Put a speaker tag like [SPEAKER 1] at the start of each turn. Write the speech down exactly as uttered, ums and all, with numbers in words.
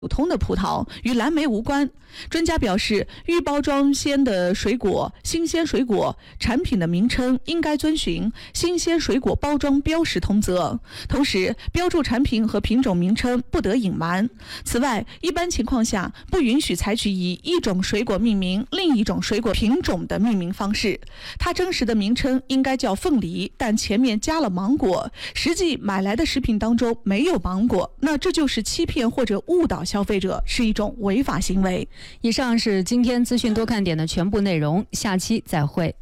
[SPEAKER 1] 普通的葡萄，与蓝莓无关。专家表示，预包装鲜的水果、新鲜水果产品的名称应该遵循新鲜水果包装标识通则，同时标注产品和品种名称不得隐瞒。此外，一般情况下不允许采取以一种水果命名另一种水果品种的命名方式。它真实的名称应该叫凤梨，但前面加了芒果，实际买来的食品当中没有芒果，那这就是欺骗或者误导消费者，是一种违法行为。
[SPEAKER 2] 以上是今天资讯多看点的全部内容，下期再会。